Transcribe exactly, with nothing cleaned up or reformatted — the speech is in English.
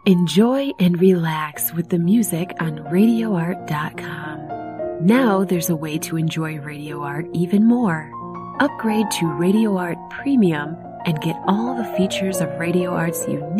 Enjoy and relax with the music on radio art dot com. Now there's a way to enjoy Radio Art even more. Upgrade to Radio Art Premium and get all the features of Radio Art's unique